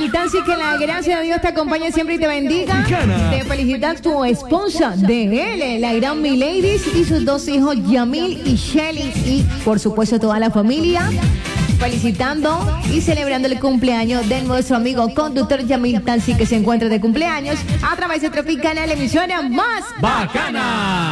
Yamil Tansi, que la gracia de Dios te acompañe siempre y te bendiga. Mexicana. Te felicita tu esposa de él, la gran Miladies, y sus dos hijos, Yamil y Shelly, y por supuesto toda la familia. Felicitando y celebrando el cumpleaños de nuestro amigo conductor Yamil Tansi, que se encuentra de cumpleaños a través de Tropicana, la emisora más ¡Bacana!